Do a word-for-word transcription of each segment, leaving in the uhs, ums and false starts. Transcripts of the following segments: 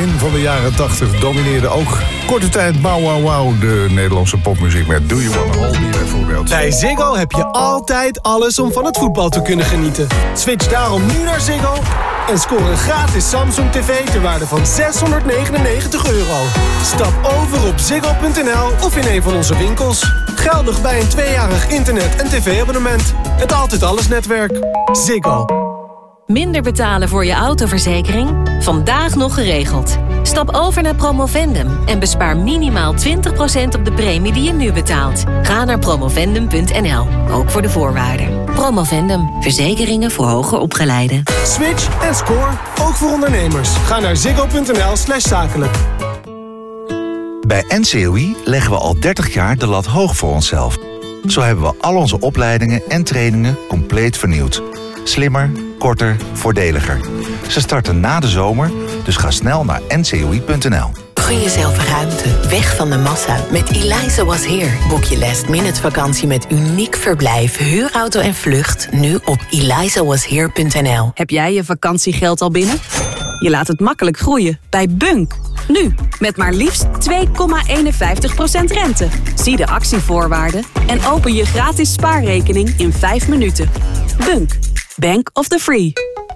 begin van de jaren tachtig domineerde ook korte tijd Bow Wow Wow de Nederlandse popmuziek met Do You Wanna Hold Me bijvoorbeeld. Bij Ziggo heb je altijd alles om van het voetbal te kunnen genieten. Switch daarom nu naar Ziggo en score een gratis Samsung tv ter waarde van zeshonderdnegenennegentig euro. Stap over op ziggo punt n l of in een van onze winkels. Geldig bij een tweejarig internet- en tv-abonnement. Het Altijd Alles netwerk. Ziggo. Minder betalen voor je autoverzekering? Vandaag nog geregeld. Stap over naar Promovendum en bespaar minimaal twintig procent op de premie die je nu betaalt. Ga naar promovendum punt n l, ook voor de voorwaarden. Promovendum, verzekeringen voor hoger opgeleiden. Switch en score, ook voor ondernemers. Ga naar ziggo punt n l slash zakelijk. Bij N C O I leggen we al dertig jaar de lat hoog voor onszelf. Zo hebben we al onze opleidingen en trainingen compleet vernieuwd. Slimmer, korter, voordeliger. Ze starten na de zomer, dus ga snel naar n c o i punt n l. Gun jezelf ruimte, weg van de massa. Met Eliza Was Here boek je last minute vakantie met uniek verblijf, huurauto en vlucht nu op eliza was here punt n l. Heb jij je vakantiegeld al binnen? Je laat het makkelijk groeien bij Bunk. Nu, met maar liefst twee komma eenenvijftig procent rente. Zie de actievoorwaarden en open je gratis spaarrekening in vijf minuten. Bunk, Bank of the Free.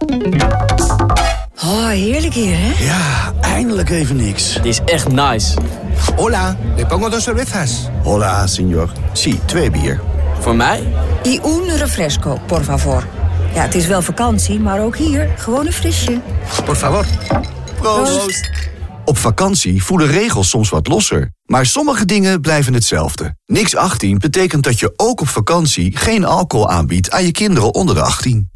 Oh, heerlijk hier, hè? Ja, eindelijk even niks. Het is echt nice. Hola, le pongo dos cervezas. Hola, señor. Sí, twee bier. Voor mij? Y un refresco, por favor. Ja, het is wel vakantie, maar ook hier gewoon een frisje. Por favor. Proost. Proost. Op vakantie voelen regels soms wat losser. Maar sommige dingen blijven hetzelfde. Niks achttien betekent dat je ook op vakantie geen alcohol aanbiedt aan je kinderen onder de achttien.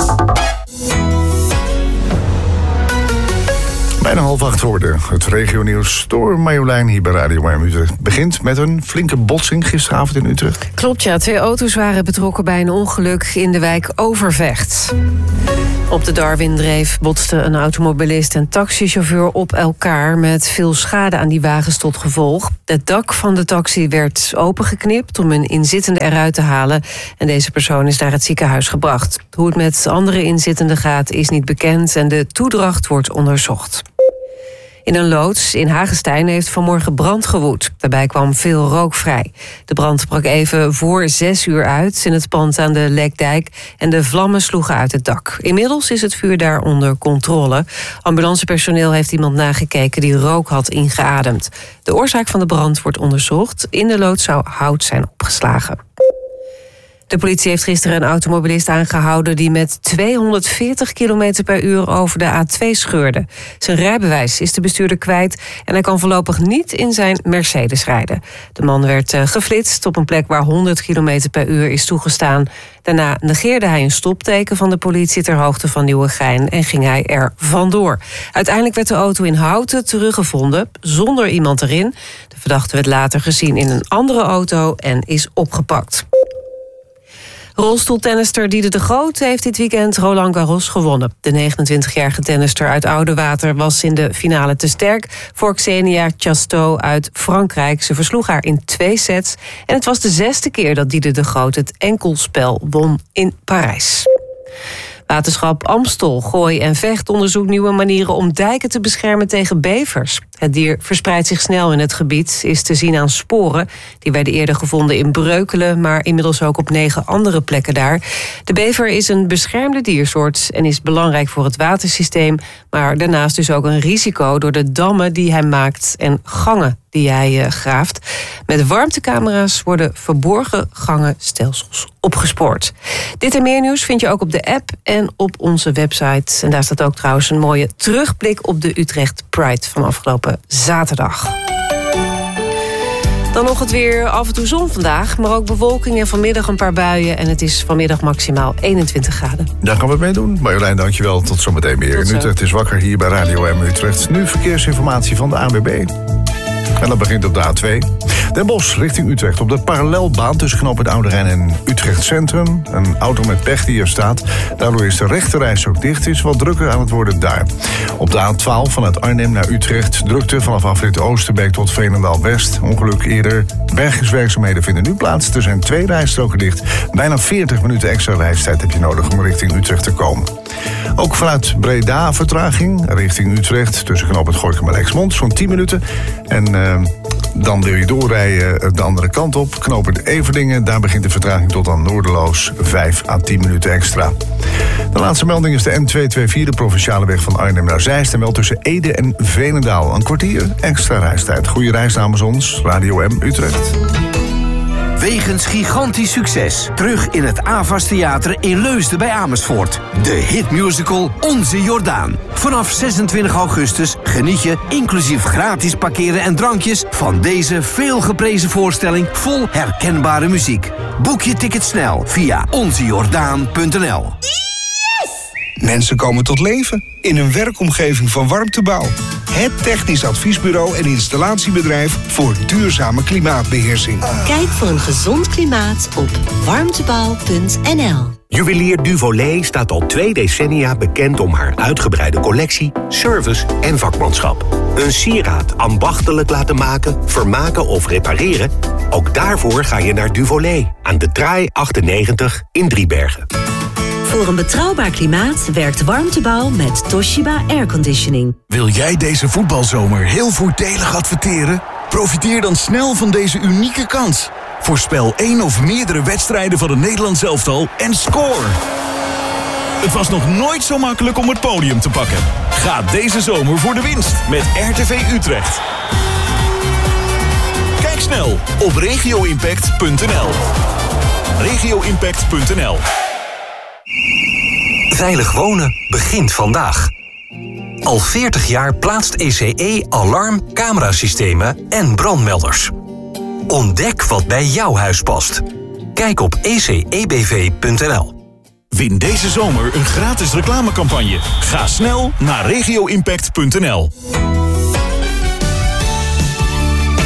Bijna half acht geworden. Het regionieuws door Marjolein hier bij Radio M Utrecht begint met een flinke botsing gisteravond in Utrecht. Klopt, ja. Twee auto's waren betrokken bij een ongeluk in de wijk Overvecht. Op de Darwindreef botsten een automobilist en taxichauffeur op elkaar met veel schade aan die wagens tot gevolg. Het dak van de taxi werd opengeknipt om een inzittende eruit te halen en deze persoon is naar het ziekenhuis gebracht. Hoe het met andere inzittenden gaat is niet bekend en de toedracht wordt onderzocht. In een loods in Hagestein heeft vanmorgen brand gewoed. Daarbij kwam veel rook vrij. De brand brak even voor zes uur uit in het pand aan de Lekdijk en de vlammen sloegen uit het dak. Inmiddels is het vuur daar onder controle. Ambulancepersoneel heeft iemand nagekeken die rook had ingeademd. De oorzaak van de brand wordt onderzocht. In de loods zou hout zijn opgeslagen. De politie heeft gisteren een automobilist aangehouden die met tweehonderdveertig kilometer per uur over de A twee scheurde. Zijn rijbewijs is de bestuurder kwijt en hij kan voorlopig niet in zijn Mercedes rijden. De man werd geflitst op een plek waar honderd kilometer per uur is toegestaan. Daarna negeerde hij een stopteken van de politie ter hoogte van Nieuwegein en ging hij er vandoor. Uiteindelijk werd de auto in Houten teruggevonden, zonder iemand erin. De verdachte werd later gezien in een andere auto en is opgepakt. Rolstoeltennister Diede de Groot heeft dit weekend Roland Garros gewonnen. De negenentwintigjarige tennister uit Oudewater was in de finale te sterk voor Xenia Chasteau uit Frankrijk. Ze versloeg haar in twee sets en het was de zesde keer dat Diede de Groot het enkelspel won in Parijs. Waterschap Amstel, Gooi en Vecht onderzoekt nieuwe manieren om dijken te beschermen tegen bevers. Het dier verspreidt zich snel in het gebied, is te zien aan sporen. Die werden eerder gevonden in Breukelen, maar inmiddels ook op negen andere plekken daar. De bever is een beschermde diersoort en is belangrijk voor het watersysteem, maar daarnaast dus ook een risico door de dammen die hij maakt en gangen die hij uh, graaft. Met warmtecamera's worden verborgen gangenstelsels opgespoord. Dit en meer nieuws vind je ook op de app en op onze website. En daar staat ook trouwens een mooie terugblik op de Utrecht Pride van afgelopen zaterdag. Dan nog het weer, af en toe zon vandaag, maar ook bewolking en vanmiddag een paar buien. En het is vanmiddag maximaal eenentwintig graden. Daar gaan we het mee doen. Marjolein, dankjewel. Tot zometeen weer. In Utrecht is wakker hier bij Radio M Utrecht. Nu verkeersinformatie van de A N W B. En dat begint op de A twee. Den Bosch richting Utrecht op de parallelbaan tussen knooppunt Oude Rijn en Utrecht Centrum. Een auto met pech die er staat. Daardoor is de rechterreis ook dicht. Het is wat drukker aan het worden daar. Op de A twaalf vanuit Arnhem naar Utrecht. Drukte vanaf afrit Oosterbeek tot Veenendaal West. Ongeluk eerder. Bergingswerkzaamheden vinden nu plaats. Er zijn twee rijstroken dicht. Bijna veertig minuten extra reistijd heb je nodig om richting Utrecht te komen. Ook vanuit Breda vertraging richting Utrecht tussen knooppunt Gorinchem en Lexmond. Zo'n tien minuten. En uh, dan wil je doorrijden de andere kant op. Knooppunt Everdingen. Daar begint de vertraging tot aan Noorderloos. vijf à tien minuten extra. De laatste melding is de N tweehonderdvierenveertig, de provinciale weg van Arnhem naar Zeist. En wel tussen Ede en Veenendaal. Een kwartier extra reistijd. Goeie reis namens ons. Radio M Utrecht. Wegens gigantisch succes. Terug in het Avas Theater in Leusden bij Amersfoort. De hitmusical Onze Jordaan. Vanaf zesentwintig augustus geniet je, inclusief gratis parkeren en drankjes, van deze veelgeprezen voorstelling vol herkenbare muziek. Boek je ticket snel via onze jordaan punt n l. Mensen komen tot leven in een werkomgeving van Warmtebouw. Het technisch adviesbureau en installatiebedrijf voor duurzame klimaatbeheersing. Kijk voor een gezond klimaat op warmtebouw punt n l. Juwelier Duvolet staat al twee decennia bekend om haar uitgebreide collectie, service en vakmanschap. Een sieraad ambachtelijk laten maken, vermaken of repareren? Ook daarvoor ga je naar Duvolet aan de Traai achtennegentig in Driebergen. Voor een betrouwbaar klimaat werkt Warmtebouw met Toshiba Airconditioning. Wil jij deze voetbalzomer heel voordelig adverteren? Profiteer dan snel van deze unieke kans. Voorspel één of meerdere wedstrijden van het Nederlands elftal en score! Het was nog nooit zo makkelijk om het podium te pakken. Ga deze zomer voor de winst met R T V Utrecht. Kijk snel op regio impact punt n l. regio impact punt n l. Veilig wonen begint vandaag. Al veertig jaar plaatst E C E alarm, camerasystemen en brandmelders. Ontdek wat bij jouw huis past. Kijk op e c e b v punt n l. Win deze zomer een gratis reclamecampagne. Ga snel naar regio impact punt n l.